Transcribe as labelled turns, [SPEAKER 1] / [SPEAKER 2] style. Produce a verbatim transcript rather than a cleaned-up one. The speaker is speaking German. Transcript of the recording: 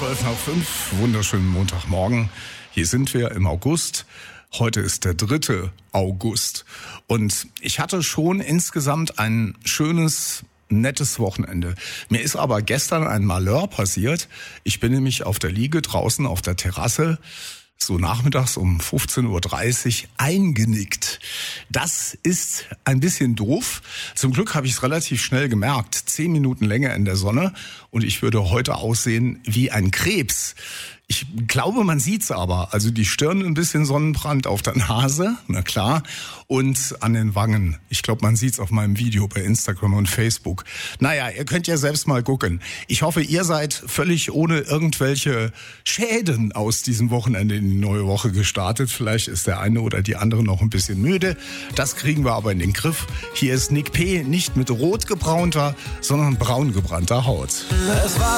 [SPEAKER 1] zwölf nach fünf, wunderschönen Montagmorgen. Hier sind wir im August. Heute ist der dritte August. Und ich hatte schon insgesamt ein schönes, nettes Wochenende. Mir ist aber gestern ein Malheur passiert. Ich bin nämlich auf der Liege draußen auf der Terrasse so nachmittags um fünfzehn Uhr dreißig eingenickt. Das ist ein bisschen doof. Zum Glück habe ich es relativ schnell gemerkt. Zehn Minuten länger in der Sonne und ich würde heute aussehen wie ein Krebs. Ich glaube, man sieht's aber. Also die Stirn ein bisschen Sonnenbrand auf der Nase, na klar, und an den Wangen. Ich glaube, man sieht's auf meinem Video bei Instagram und Facebook. Naja, ihr könnt ja selbst mal gucken. Ich hoffe, ihr seid völlig ohne irgendwelche Schäden aus diesem Wochenende in die neue Woche gestartet. Vielleicht ist der eine oder die andere noch ein bisschen müde. Das kriegen wir aber in den Griff. Hier ist Nick P. nicht mit rot gebraunter, sondern braun gebrannter Haut.
[SPEAKER 2] Es war